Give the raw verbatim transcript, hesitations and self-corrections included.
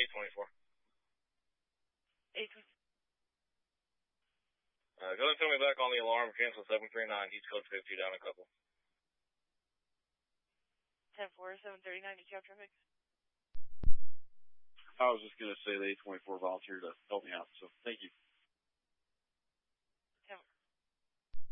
eight twenty-four. eight twenty-four. Uh, go ahead and tell me back on the alarm. Cancel seven three nine. East Code fifty down a couple. ten four, seven thirty-nine. Did you have traffic? I was just going to say the eight twenty-four volunteered to help me out, so thank you.